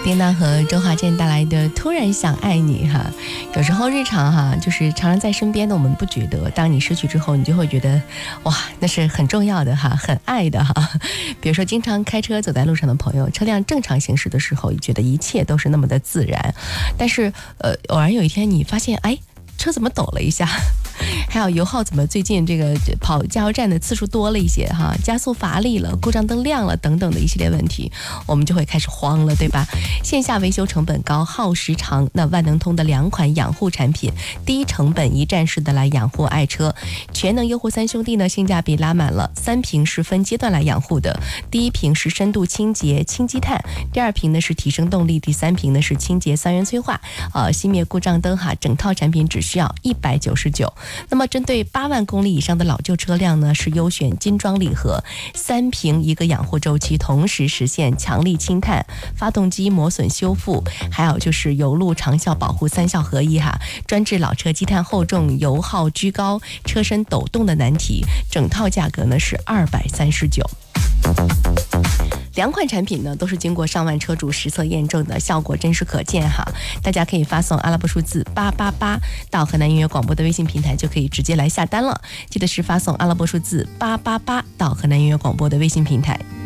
叮当和周华健带来的突然想爱你哈，有时候日常哈，就是常常在身边的我们不觉得，当你失去之后，你就会觉得哇，那是很重要的哈，很爱的哈。比如说经常开车走在路上的朋友，车辆正常行驶的时候，你觉得一切都是那么的自然，但是偶然有一天你发现，哎，车怎么抖了一下？还有油耗怎么最近这个跑加油站的次数多了一些哈，加速乏力了，故障灯亮了等等的一系列问题，我们就会开始慌了，对吧？线下维修成本高，耗时长，那万能通的2款养护产品，低成本一站式的来养护爱车。全能优护三兄弟呢，性价比拉满了，3瓶是分阶段来养护的，第1瓶是深度清洁轻积碳，第2瓶呢是提升动力，第3瓶呢是清洁3元催化，熄灭故障灯哈，整套产品只需要199。那么针对8万公里以上的老旧车辆呢，是优选金装礼盒，3瓶1个养护周期，同时实现强力清碳、发动机磨损修复，还有就是油路长效保护3效合一哈，专治老车积碳厚重、油耗居高、车身抖动的难题，整套价格呢是239。2款产品呢都是经过上万车主实测验证的，效果真实可见哈。大家可以发送阿拉伯数字888到河南音乐广播的微信平台，就可以直接来下单了。记得是发送阿拉伯数字888到河南音乐广播的微信平台。